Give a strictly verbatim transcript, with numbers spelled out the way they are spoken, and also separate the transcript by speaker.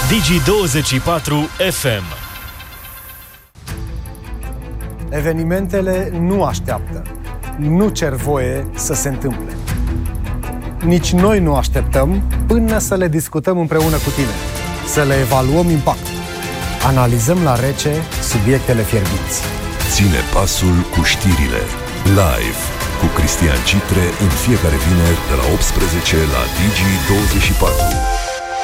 Speaker 1: Digi douăzeci și patru F M.
Speaker 2: Evenimentele nu așteaptă. Nu cer voie să se întâmple. Nici noi nu așteptăm până să le discutăm împreună cu tine, să le evaluăm impactul. Analizăm la rece subiectele fierbinți.
Speaker 3: Ține pasul cu știrile. Live cu Cristian Citre în fiecare vineri de la optsprezece la Digi douăzeci și patru.